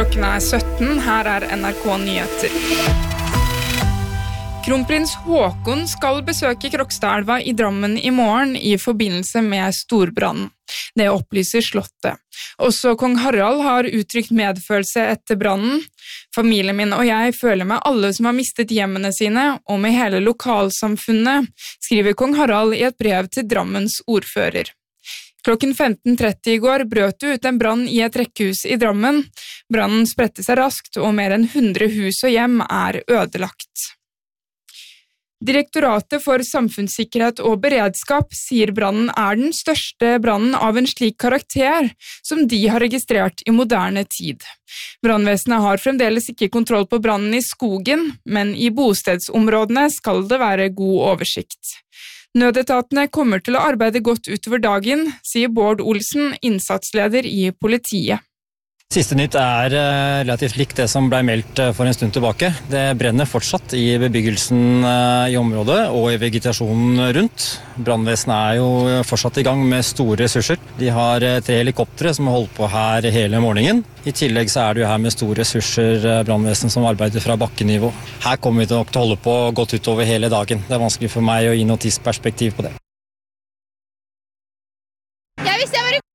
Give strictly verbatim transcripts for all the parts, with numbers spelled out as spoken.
Klokken er sytten, her er N R K Nyheter. Kronprins Håkon skal besøke Krokstadelva i Drammen i morgen i forbindelse med storbrannen. Det opplyser Slottet. Også kong Harald har uttrykt medfølelse etter brannen. Familien min og jeg føler med alle som har mistet hjemmene sine, og med hele lokalsamfunnet, skriver kong Harald i et brev til Drammens ordfører. Klokken femten tretti i går brøt det ut en brann i et rekkehus i Drammen. Brannen spredte seg raskt, og mer enn hundre hus og hjem er ødelagt. Direktoratet for samfunnssikkerhet og beredskap sier brannen er den største brannen av en slik karakter som de har registrert i moderne tid. Brannvesenet har fremdeles ikke kontroll på brannen i skogen, men i bostedsområdene skal det være god oversikt. Nødetatene kommer til å arbeide godt utover dagen, sier Bård Olsen, innsatsleder i politiet. Siste nytt er relativt likt det som ble meldt for en stund tilbake. Det brenner fortsatt i bebyggelsen i området og i vegetasjonen rundt. Brannvesenet er jo fortsatt i gang med store ressurser. De har tre helikoptre som har holdt på her hele morgenen. I tillegg så er det jo her med store ressurser brannvesen som arbeider fra bakkenivå. Her kommer vi til å holde på godt utover hele dagen. Det er vanskelig for meg å gi noe tidsperspektiv på det. Jeg visste jeg var i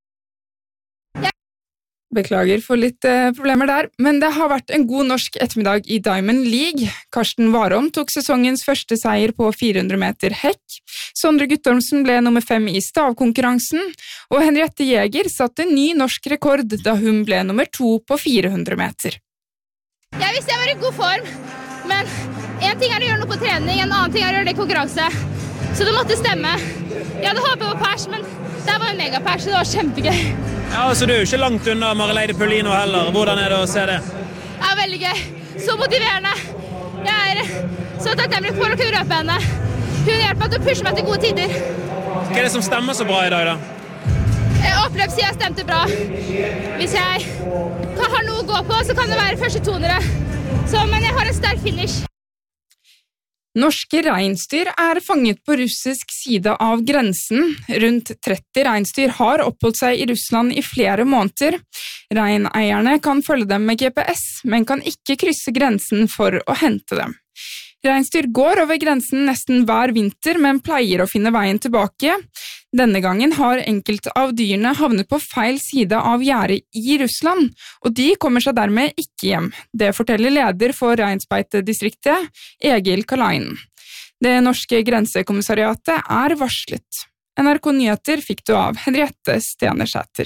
Beklager for litt eh, problemer der, men det har vært en god norsk ettermiddag i Diamond League. Karsten Warholm tok sesongens første seier på fire hundre meter hekk. Sondre Guttormsen ble nummer fem i stavkonkurransen, og Henriette Jæger satte en ny norsk rekord da hun ble nummer to på fire hundre meter. Jeg visste jeg var i god form, men en ting er å gjøre noe på trening, en annen ting er å gjøre det i konkurranse. Så det måtte stemme. Jeg hadde håpet på pers, men det var en megapers, så det var kjempegøy. Ja, så du er jo ikke langt unna Marileide Paulino heller. Hvordan er det å se det? Ja, veldig gøy. Så motiverende. Jeg er så takknemlig for å kunne røpe henne. Hun hjelper meg til å pushe meg til gode tider. Hva er det som stemmer så bra i dag da? Oppløpssiden stemte bra. Hvis jeg har noe å gå på, så kan det være første tonere. Så, men jeg har en sterk finish. Norske reinsdyr er fanget på russisk side av grensen. Rundt tretti reinsdyr har oppholdt seg i Russland i flere måneder. Reineierne kan følge dem med G P S, men kan ikke krysse grensen for å hente dem. Reinsdyr går over grensen nesten hver vinter, men pleier å finne veien tilbake. Denne gangen har enkelte av dyrene havnet på feil side av gjerdet i Russland, og de kommer seg dermed ikke hjem. Det forteller leder for Reinsbeitedistriktet, Egil Kalainen. Det norske grensekommissariatet er varslet. N R K Nyheter fikk du av Henriette Stenersæter.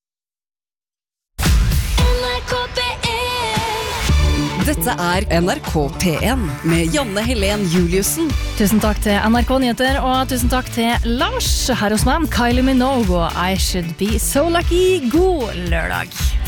Dette er N R K P en med Janne Helen Juliussen. Tusen takk til N R K Nyheter, og tusen takk til Lars her hos meg, Kylie Minogue og I Should Be So Lucky. God lørdag!